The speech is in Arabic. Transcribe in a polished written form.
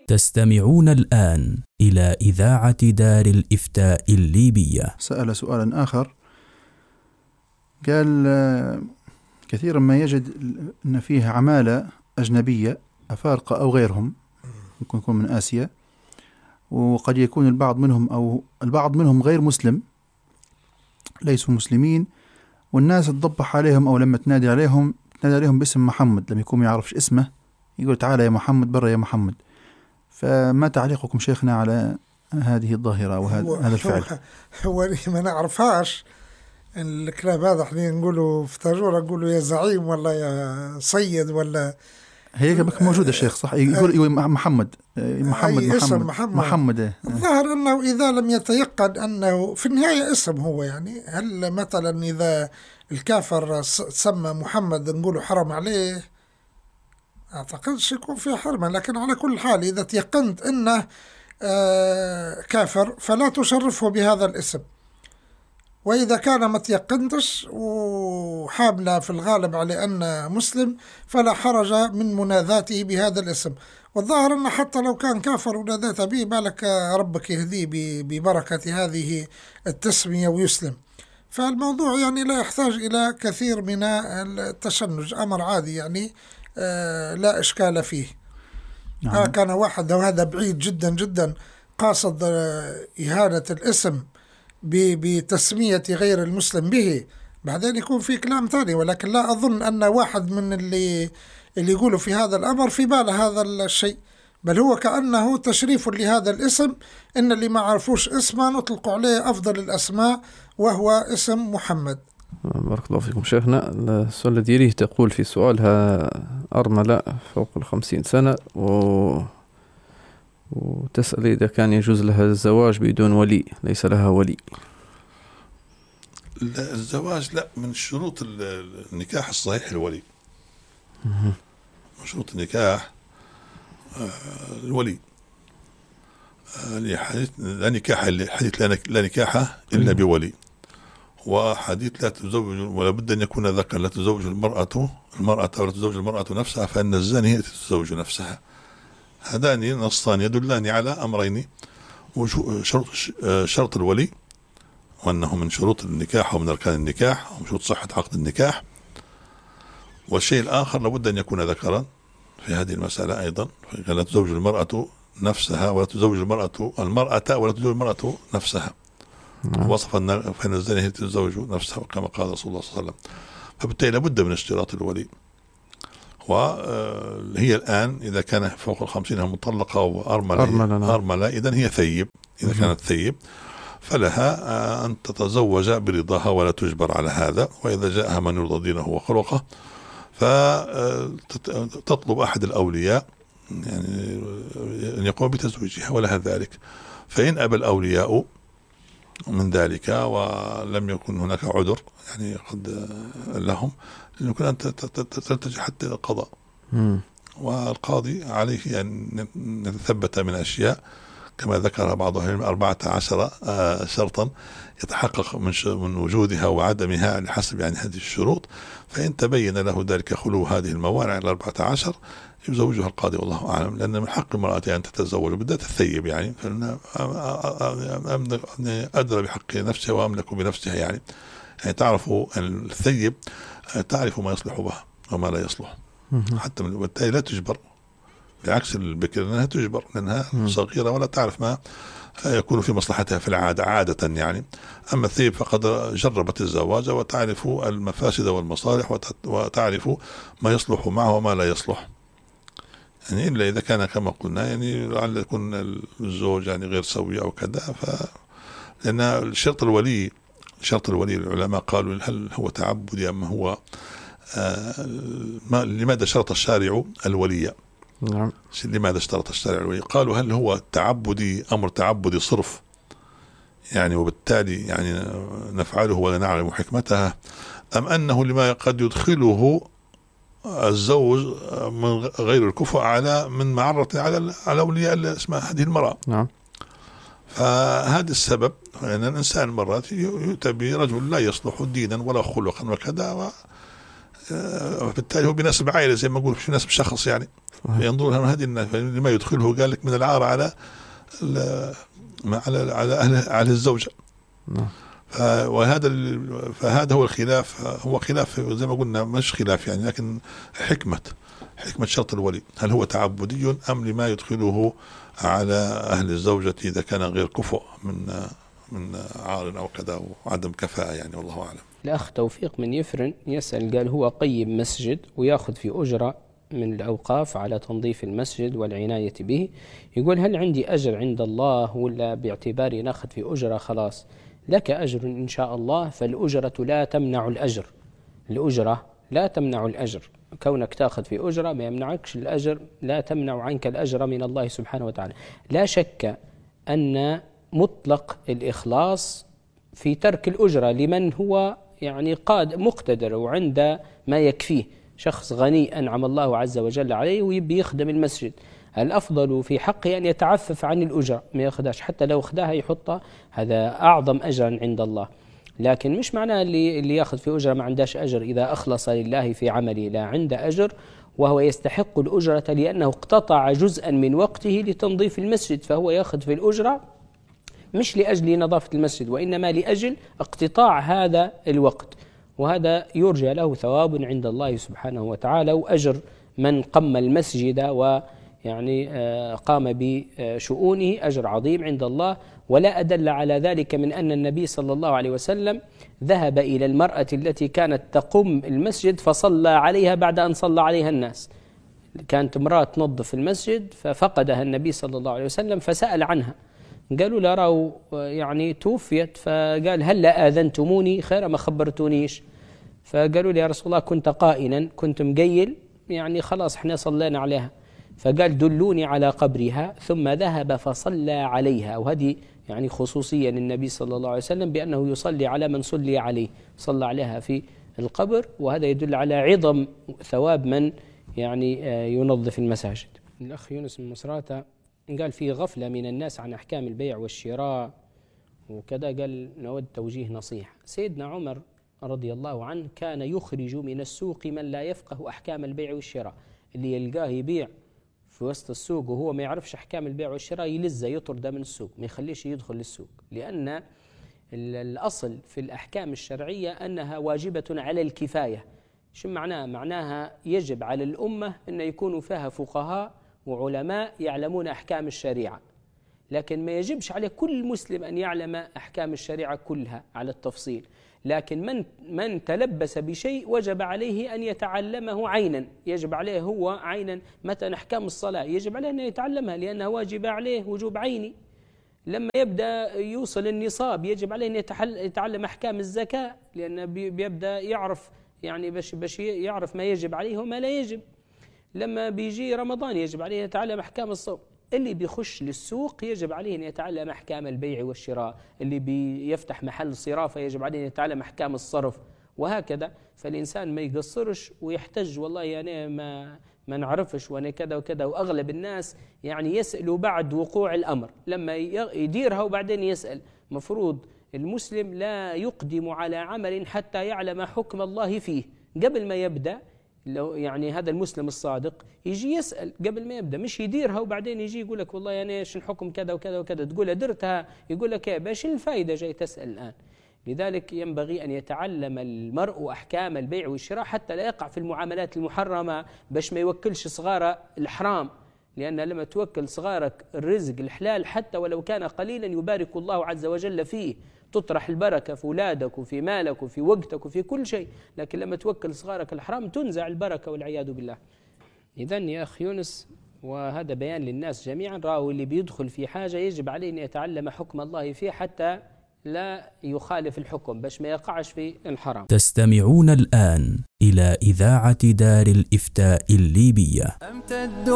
تستمعون الآن إلى إذاعة دار الإفتاء الليبية. سأل سؤالا آخر، قال كثيرا ما يجد أن فيه عمالة أجنبية أفارقة أو غيرهم، ممكن يكون من آسيا، وقد يكون البعض منهم غير مسلم، ليسوا مسلمين، والناس تضبح عليهم أو لما تنادي عليهم باسم محمد، لما يكون يعرفش اسمه يقول تعالى يا محمد، برا يا محمد. فما تعليقكم شيخنا على هذه الظاهرة وهذا الفعل؟ هو ما نعرفهاش الكلام هذا، احنا نقولوا في تاجورة نقولوا يا زعيم ولا يا سيد ولا هي موجودة الشيخ صح، يقول محمد الظاهر أنه إذا لم يتيقن أنه في النهاية اسم هو، يعني هل مثلا إذا الكافر سمى محمد نقوله حرم عليه؟ أعتقدش يكون فيه حرمة، لكن على كل حال إذا تيقنت أنه كافر فلا تشرفه بهذا الاسم، وإذا كان ما تيقنتش وحامله في الغالب على أن مسلم فلا حرج من مناذاته بهذا الاسم. والظاهر أن حتى لو كان كافر وناديت به بالك ربك يهديه ببركة هذه التسمية ويسلم. فالموضوع يعني لا يحتاج إلى كثير من التشنج، أمر عادي يعني لا إشكال فيه. كان واحد وهذا بعيد جدا جدا قاصد إهانة الاسم بتسمية غير المسلم به، بعدين يكون في كلام ثاني. ولكن لا أظن أن واحد من اللي يقولوا في هذا الأمر في باله هذا الشيء، بل هو كأنه تشريف لهذا الاسم، إن اللي ما عرفوش اسمه نطلق عليه أفضل الأسماء وهو اسم محمد. بارك الله فيكم شيخنا. السؤال الذي يليه تقول في سؤالها أرملة فوق 50 سنة وتسأل إذا كان يجوز لها الزواج بدون ولي، ليس لها ولي. لا الزواج لا، من شروط النكاح الصحيح الولي. من شروط النكاح الولي. لا نكاح حديث لا نكاح إلا بولي، وحديث لا تزوج ولا بد أن يكون ذكر، لا تزوج المرأة ولا تزوج المرأة نفسها، فإن الزانية هي تتزوج نفسها. هذان نصان يدلان على أمرين: شرط الولي، وأنه من شروط النكاح ومن أركان النكاح ومن شروط صحة عقد النكاح. والشيء الآخر لابد أن يكون ذكرا في هذه المسألة أيضا، لا تزوج المرأة نفسها ولا تزوج المرأة ولا تزوج المرأة نفسها. وصف فإن الزانية هي تتزوج نفسها كما قال رسول الله صلى الله عليه وسلم. فبالتالي لابد من اشتراط الولي. وهي الآن إذا كان فوق 50 مطلقة وأرملة إذن هي ثيب. إذا كانت ثيب فلها أن تتزوج برضاها ولا تجبر على هذا، وإذا جاءها من يرضى دينه وخلقه فتطلب أحد الأولياء يعني أن يقوم بتزويجها ولها ذلك. فإن أبى الأولياء من ذلك ولم يكن هناك عذر يعني قد لهم، يمكن أن تلتجئ حتى القضاء. والقاضي عليه أن يتثبت من أشياء كما ذكر بعضهم 14 شرطا يتحقق من وجودها وعدمها لحسب يعني هذه الشروط. فإن تبين له ذلك خلو هذه الموانع 14 يزوجها القاضي والله أعلم، لأن من حق المرأة أن تتزوج بالذات الثيب، يعني فإن أدرى بحق نفسها وأملك بنفسها، يعني تعرف الثيب تعرف ما يصلح بها وما لا يصلح، حتى بالتالي لا تجبر، بعكس البكر لأنها تجبر لأنها صغيرة ولا تعرف ما يكون في مصلحتها في العادة عادة يعني. أما الثيب فقد جربت الزواج وتعرف المفاسد والمصالح وتعرف ما يصلح معه وما لا يصلح، يعني إلا إذا كان كما قلنا يعني لعل يكون الزوج يعني غير سوي أو كذا. لأن شرط الولي العلماء قالوا هل هو تعبدي أم هو لماذا شرط الشارع الولي؟ نعم. لماذا اشترط الشارع الولي؟ قالوا هل هو تعبدي أمر تعبدي صرف يعني وبالتالي يعني نفعله ولا نعلم حكمتها، أم أنه لما قد يدخله الزوج من غير الكفء على من معرة على أولياء اسمها هذه المرأة. نعم. فهذا السبب أن الإنسان مرات يؤتى برجل لا يصلح دينا ولا خلقا وكذا بالتالي هو بيناسب عائلة زي ما أقول، مش بيناسب شخص يعني. ينظر هذه لما يدخله قال لك من العار على على الزوجة. فهذا هو الخلاف، هو خلاف زي ما قلنا مش خلاف يعني، لكن حكمة شرط الولي، هل هو تعبدي أم لما يدخله على أهل الزوجة إذا كان غير كفؤ من عار أو كذا وعدم كفاءة يعني، والله أعلم. الأخ توفيق من يفرن يسأل، قال هو قيم مسجد ويأخذ في أجرة من الأوقاف على تنظيف المسجد والعناية به، يقول هل عندي أجر عند الله ولا باعتباري ناخذ في أجرة خلاص؟ لك أجر إن شاء الله، فالأجرة لا تمنع الأجر، الأجرة لا تمنع الأجر، كونك تأخذ في أجرة ما يمنعكش الأجر، لا تمنع عنك الأجر من الله سبحانه وتعالى. لا شك أن مطلق الإخلاص في ترك الأجرة لمن هو يعني مقتدر وعند ما يكفيه، شخص غني أنعم الله عز وجل عليه ويبي يخدم المسجد، الأفضل في حقه أن يتعفف عن الأجرة، ما يأخذهاش، حتى لو أخذها يحطها، هذا أعظم أجرا عند الله. لكن مش معناه اللي يأخذ في أجرة ما عندهش أجر إذا أخلص لله في عمله، لا، عنده أجر وهو يستحق الأجرة لأنه اقتطع جزءا من وقته لتنظيف المسجد، فهو يأخذ في الأجرة مش لأجل نظافة المسجد وإنما لأجل اقتطاع هذا الوقت، وهذا يرجى له ثواب عند الله سبحانه وتعالى، وأجر من قم المسجد ويعني قام بشؤونه أجر عظيم عند الله. ولا أدل على ذلك من أن النبي صلى الله عليه وسلم ذهب إلى المرأة التي كانت تقوم المسجد فصلى عليها بعد أن صلى عليها الناس، كانت امرأة تنظف المسجد ففقدها النبي صلى الله عليه وسلم فسأل عنها، قالوا لا راوا يعني توفيت، فقال هل آذنتموني خير ما خبرتونيش؟ فقالوا لي يا رسول الله كنت قائلا، كنت مقيل يعني خلاص احنا صلينا عليها، فقال دلوني على قبرها، ثم ذهب فصلى عليها. وهذه يعني خصوصية للنبي صلى الله عليه وسلم بأنه يصلي على من صلي عليه، صلى عليها في القبر، وهذا يدل على عظم ثواب من يعني ينظف المساجد. الأخ يونس من مصراتة قال في غفلة من الناس عن أحكام البيع والشراء وكذا، قال نود توجيه نصيحة. سيدنا عمر رضي الله عنه كان يخرج من السوق من لا يفقه أحكام البيع والشراء، اللي يلقاه يبيع في وسط السوق وهو ما يعرفش أحكام البيع والشراء يلزه يطرده من السوق، ما يخليش يدخل للسوق، لأن الأصل في الأحكام الشرعية أنها واجبة على الكفاية. شو معناها؟ معناها يجب على الأمة أن يكونوا فيها فقهاء وعلماء يعلمون أحكام الشريعة، لكن ما يجبش على كل مسلم أن يعلم أحكام الشريعة كلها على التفصيل، لكن من تلبس بشيء وجب عليه أن يتعلمه عينا، يجب عليه هو عينا. مثلا أحكام الصلاة يجب عليه أن يتعلمها لأنها واجب عليه وجوب عيني. لما يبدأ يوصل النصاب يجب عليه أن يتعلم أحكام الزكاة، لأنه بيبدأ يعرف يعني باش يعرف ما يجب عليه وما لا يجب. لما بيجي رمضان يجب عليه يتعلم أحكام الصوم. اللي بيخش للسوق يجب عليه أن يتعلم أحكام البيع والشراء، اللي بيفتح محل صرافة يجب عليه أن يتعلم أحكام الصرف، وهكذا. فالإنسان ما يقصرش ويحتج والله يعني ما نعرفش وانا كذا وكذا، وأغلب الناس يعني يسألوا بعد وقوع الأمر، لما يديرها وبعدين يسأل. مفروض المسلم لا يقدم على عمل حتى يعلم حكم الله فيه قبل ما يبدأ. لو يعني هذا المسلم الصادق يجي يسأل قبل ما يبدأ، مش يديرها وبعدين يجي يقول لك والله يعني ايش الحكم كذا وكذا وكذا، تقول درتها يقول لك باش الفائدة جاي تسأل الآن. لذلك ينبغي أن يتعلم المرء أحكام البيع والشراء حتى لا يقع في المعاملات المحرمة، باش ما يوكلش صغار الحرام، لأن لما توكل صغارك الرزق الحلال حتى ولو كان قليلا يبارك الله عز وجل فيه، تطرح البركة في أولادك وفي مالك وفي وقتك وفي كل شيء. لكن لما توكل صغارك الحرام تنزع البركة والعياذ بالله. إذن يا أخ يونس، وهذا بيان للناس جميعا، راهو اللي بيدخل في حاجة يجب عليه أن يتعلم حكم الله فيه حتى لا يخالف الحكم باش ما يقعش في الحرام. تستمعون الآن إلى إذاعة دار الإفتاء الليبية.